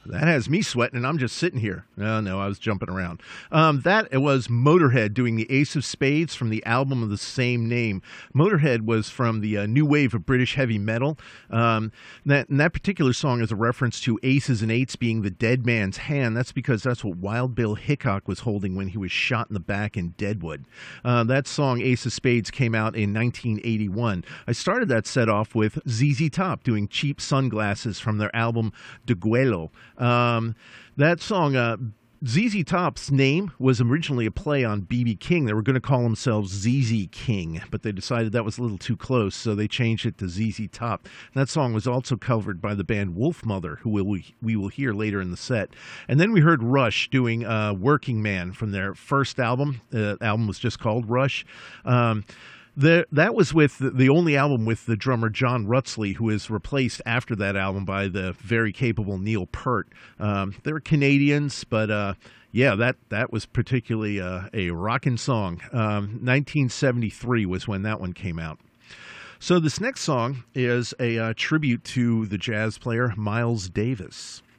that has me sweating, and I'm just sitting here. No, I was jumping around. That it was Motorhead doing the Ace of Spades from the album of the same name. Motorhead was from the new wave of British heavy metal. That particular song is a reference to aces and eights being the dead man's hand. That's because that's what Wild Bill Hickok was holding when he was shot in the back in Deadwood. That song, Ace of Spades, came out in 1981. I started that set off with ZZ Top doing Cheap Sunglasses from their album Deguelo. That song, ZZ Top's name was originally a play on B.B. King. They were going to call themselves ZZ King, but they decided that was a little too close, so they changed it to ZZ Top. That song was also covered by the band Wolfmother, who we will hear later in the set. And then we heard Rush doing Working Man from their first album. The album was just called Rush. That was with the only album with the drummer John Rutsley, who was replaced after that album by the very capable Neil Peart. They were Canadians, but yeah, that was particularly a rockin' song. 1973 was when that one came out. So this next song is a tribute to the jazz player Miles Davis.